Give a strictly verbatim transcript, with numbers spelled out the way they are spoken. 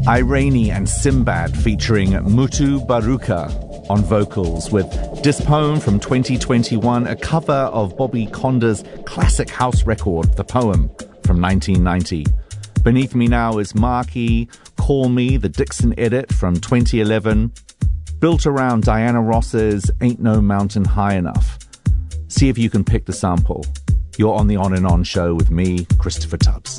Irani and Simbad featuring Mutu Baruka on vocals with This Poem from twenty twenty-one, a cover of Bobby Conda's classic house record, The Poem, from nineteen ninety. Beneath me now is Marky, Call Me, the Dixon edit from twenty eleven, built around Diana Ross's Ain't No Mountain High Enough. See if you can pick the sample. You're on the On and On show with me, Christopher Tubbs.